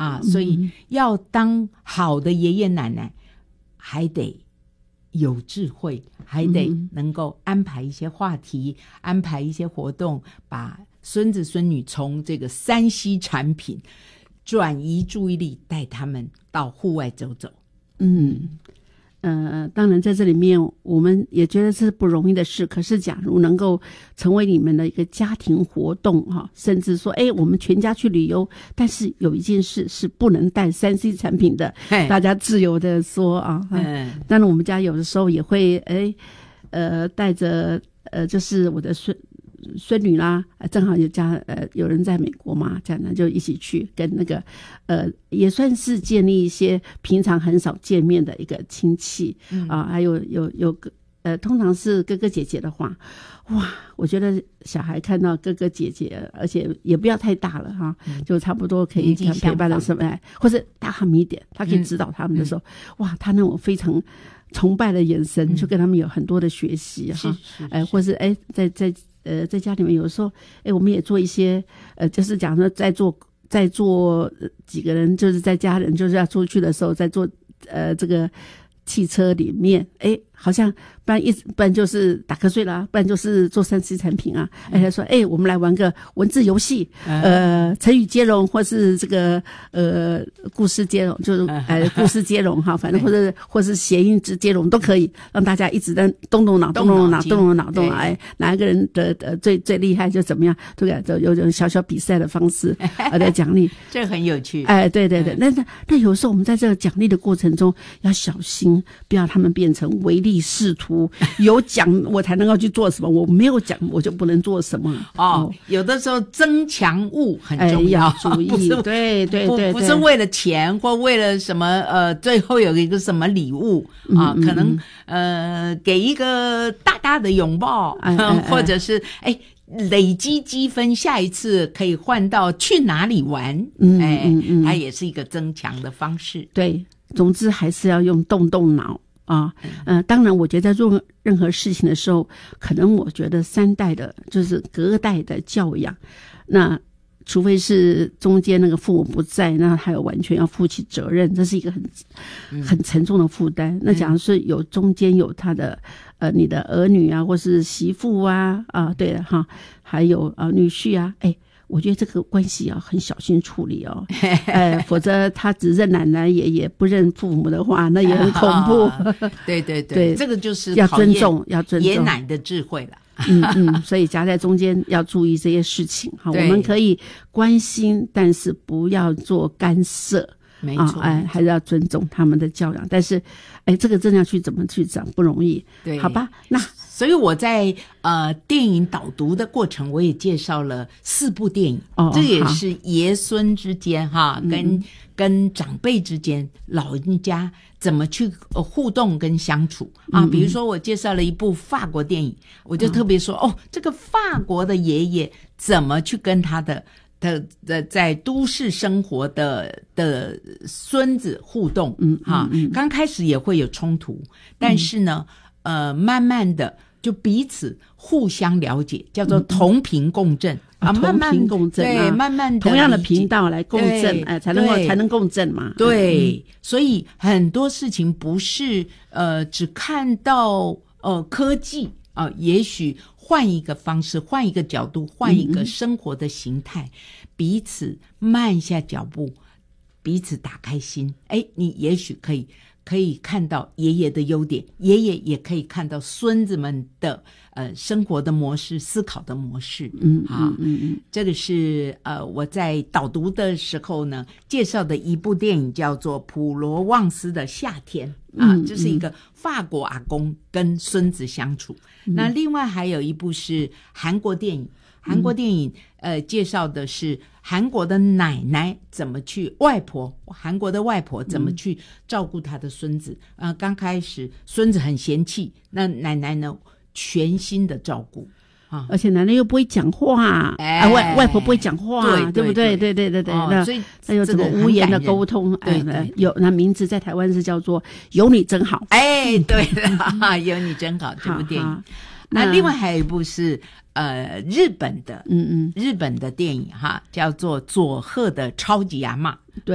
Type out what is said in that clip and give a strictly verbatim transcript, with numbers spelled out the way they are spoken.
啊，所以要当好的爷爷奶奶还得有智慧，还得能够安排一些话题、嗯、安排一些活动，把孙子孙女从这个三 C 产品转移注意力，带他们到户外走走。 嗯呃，当然在这里面我们也觉得这是不容易的事，可是假如能够成为你们的一个家庭活动哈，甚至说哎，我们全家去旅游，但是有一件事是不能带 三 C 产品的，大家自由的说啊。嗯，当然我们家有的时候也会哎呃带着呃就是我的孙孙女啦，正好有家呃有人在美国嘛，这样呢就一起去跟那个呃也算是建立一些平常很少见面的一个亲戚、嗯、啊，还有有有呃通常是哥哥姐姐的话，哇，我觉得小孩看到哥哥姐姐，而且也不要太大了哈，嗯、就差不多可以陪伴的什么，或者大他们一点，他可以指导他们的时候，嗯嗯、哇，他那种非常崇拜的眼神，嗯、就跟他们有很多的学习哈，哎、呃，或是哎在在。呃，在家里面有时候，哎，我们也做一些，呃，就是讲说在做在做几个人，就是在家人就是要出去的时候，在做呃这个汽车里面，哎，好像不然一不然就是打瞌睡啦，不然就是做三 C 产品啊。哎，他说，哎，我们来玩个文字游戏，呃，成语接龙，或是这个呃故事接龙，就是呃故事接龙哈，反正或者或是谐音之接龙都可以，让大家一直在动动脑，动动脑，动动脑，动脑，哎，哪一个人的的最最厉害就怎么样，对吧？就有种小小比赛的方式呃来奖励， 这很有趣。 哎，对对对，那那那有时候我们在这个奖励的过程中要小心，不要他们变成唯利是图，有奖我才能够去做什么，我没有奖我就不能做什么。 哦，哦有的时候增强物很重要， 哎、要注意，不是对对 对, 对， 不是为了钱或为了什么呃，最后有一个什么礼物啊、嗯，可能呃给一个大大的拥抱，哎哎哎或者是哎。累积积分，下一次可以换到去哪里玩，嗯、哎、嗯嗯，它也是一个增强的方式。 对，总之还是要用动动脑啊。呃，当然，我觉得在做任何事情的时候，可能我觉得三代的，就是隔代的教养，那除非是中间那个父母不在，那还有完全要负起责任，这是一个很很沉重的负担。嗯、那假如是有中间有他的。呃，你的儿女啊，或是媳妇啊，啊，对了哈，还有呃女婿啊，哎，我觉得这个关系要很小心处理哦，呃，否则他只认奶奶爷爷不认父母的话，那也很恐怖。 哦、对对 对, 对，这个就是要尊重，要尊重爷奶的智慧了。 嗯嗯，所以夹在中间要注意这些事情哈，我们可以关心，但是不要做干涉。 没错， 哎，还是要尊重他们的教养，但是，哎，这个真的要去怎么去讲不容易， 对， 好吧？那所以我在呃电影导读的过程，我也介绍了四部电影，哦，这也是爷孙之间哈，跟、嗯、跟长辈之间，老人家怎么去互动跟相处啊？嗯、比如说我介绍了一部法国电影，我就特别说、嗯、哦，这个法国的爷爷怎么去跟他的。的的在都市生活的的孙子互动，嗯哈，嗯嗯刚开始也会有冲突，但是呢，嗯、呃，慢慢的就彼此互相了解，叫做同频共振、嗯、啊， 同频共振， 对，慢慢的同样的频道来共振，哎，才能够才能共振嘛。 对、嗯，所以很多事情不是呃只看到呃科技啊、呃，也许。换一个方式，换一个角度，换一个生活的形态，嗯、彼此慢下脚步，彼此打开心。哎，你也许可以可以看到爷爷的优点，爷爷也可以看到孙子们的呃生活的模式、思考的模式。嗯，好，嗯嗯，这个是呃我在导读的时候呢介绍的一部电影，叫做《普罗旺斯的夏天》。啊，这是一个法国阿公跟孙子相处。嗯、那另外还有一部是韩国电影，韩国电影、嗯、呃介绍的是韩国的奶奶怎么去外婆，韩国的外婆怎么去照顾她的孙子。啊、嗯呃，刚开始孙子很嫌弃，那奶奶呢全心的照顾。啊， 而且奶奶又不会讲话，哎，啊、外外婆不会讲话，对, 对, 对不对？对对对对，哦、那所以那有这个无言的沟通，哎，对有那名字在台湾是叫做《有你真好》， 哎，对的，有你真好这部电影。那另外还有一部是呃日本的，嗯嗯，日本的电影哈，叫做佐贺的超级阿嬷。